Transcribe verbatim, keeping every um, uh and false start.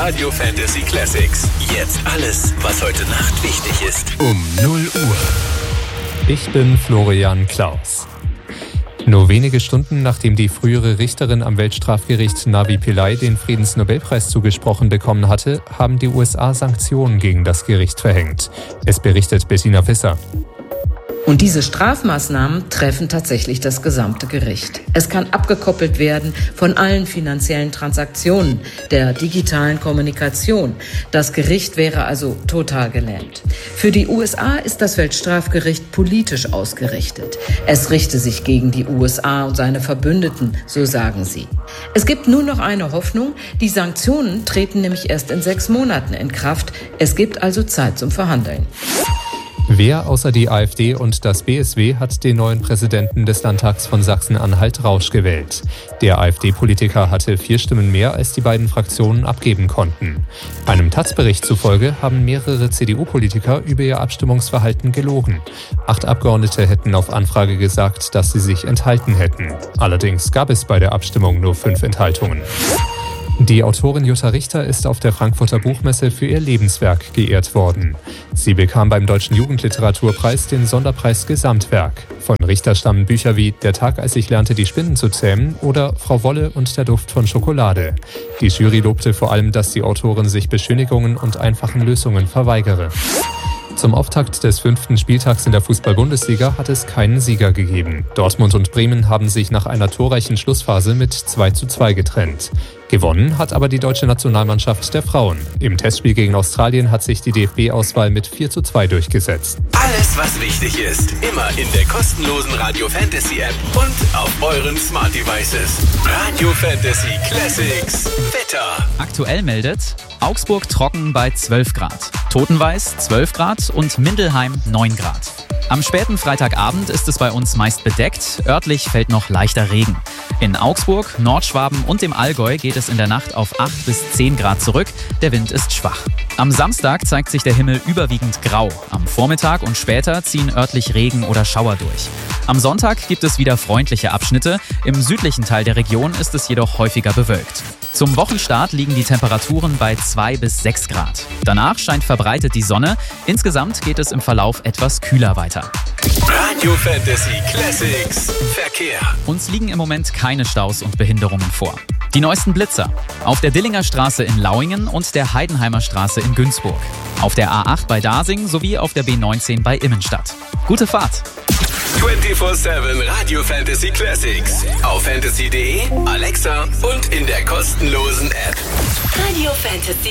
Radio Fantasy Classics. Jetzt alles, was heute Nacht wichtig ist. Um null Uhr. Ich bin Florian Klaus. Nur wenige Stunden nachdem die frühere Richterin am Weltstrafgericht Navi Pillay den Friedensnobelpreis zugesprochen bekommen hatte, haben die U S A Sanktionen gegen das Gericht verhängt. Es berichtet Bettina Visser. Und diese Strafmaßnahmen treffen tatsächlich das gesamte Gericht. Es kann abgekoppelt werden von allen finanziellen Transaktionen, der digitalen Kommunikation. Das Gericht wäre also total gelähmt. Für die U S A ist das Weltstrafgericht politisch ausgerichtet. Es richte sich gegen die U S A und seine Verbündeten, so sagen sie. Es gibt nur noch eine Hoffnung. Die Sanktionen treten nämlich erst in sechs Monaten in Kraft. Es gibt also Zeit zum Verhandeln. Wer außer die AfD und das B S W hat den neuen Präsidenten des Landtags von Sachsen-Anhalt Rausch gewählt? Der AfD-Politiker hatte vier Stimmen mehr, als die beiden Fraktionen abgeben konnten. Einem Taz-Bericht zufolge haben mehrere C D U-Politiker über ihr Abstimmungsverhalten gelogen. Acht Abgeordnete hätten auf Anfrage gesagt, dass sie sich enthalten hätten. Allerdings gab es bei der Abstimmung nur fünf Enthaltungen. Die Autorin Jutta Richter ist auf der Frankfurter Buchmesse für ihr Lebenswerk geehrt worden. Sie bekam beim Deutschen Jugendliteraturpreis den Sonderpreis Gesamtwerk. Von Richter stammen Bücher wie Der Tag, als ich lernte, die Spinnen zu zähmen oder Frau Wolle und der Duft von Schokolade. Die Jury lobte vor allem, dass die Autorin sich Beschönigungen und einfachen Lösungen verweigere. Zum Auftakt des fünften Spieltags in der Fußball-Bundesliga hat es keinen Sieger gegeben. Dortmund und Bremen haben sich nach einer torreichen Schlussphase mit zwei zu zwei getrennt. Gewonnen hat aber die deutsche Nationalmannschaft der Frauen. Im Testspiel gegen Australien hat sich die D F B-Auswahl mit vier zu zwei durchgesetzt. Alles, was wichtig ist, immer in der kostenlosen Radio Fantasy App und auf euren Smart Devices. Radio Fantasy Classics Wetter. Aktuell meldet Augsburg trocken bei zwölf Grad, Totenweiß zwölf Grad und Mindelheim neun Grad. Am späten Freitagabend ist es bei uns meist bedeckt, örtlich fällt noch leichter Regen. In Augsburg, Nordschwaben und dem Allgäu geht es in der Nacht auf acht bis zehn Grad zurück, der Wind ist schwach. Am Samstag zeigt sich der Himmel überwiegend grau. Am Vormittag und später ziehen örtlich Regen oder Schauer durch. Am Sonntag gibt es wieder freundliche Abschnitte, im südlichen Teil der Region ist es jedoch häufiger bewölkt. Zum Wochenstart liegen die Temperaturen bei zwei bis sechs Grad. Danach scheint verbreitet die Sonne. Insgesamt geht es im Verlauf etwas kühler weiter. Radio Fantasy Classics Verkehr. Uns liegen im Moment keine Staus und Behinderungen vor. Die neuesten Blitzer. Auf der Dillinger Straße in Lauingen und der Heidenheimer Straße in Günzburg. Auf der A acht bei Dasing sowie auf der B neunzehn bei Immenstadt. Gute Fahrt! vierundzwanzig sieben Radio Fantasy Classics. Auf fantasy punkt de, Alexa und in der kostenlosen App. Radio Fantasy